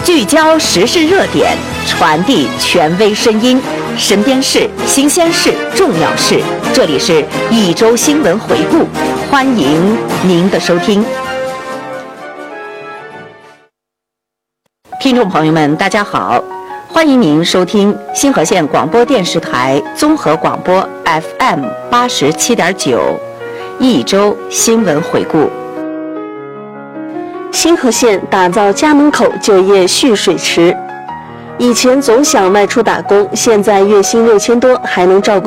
聚焦时事热点，传递权威声音，身边事、新鲜事、重要事，这里是一周新闻回顾，欢迎您的收听。听众朋友们，大家好，欢迎您收听新河县广播电视台综合广播 FM 87.9一周新闻回顾。 新河县打造家门口就业蓄水池，以前总想外出打工，现在月薪6000多，还能照顾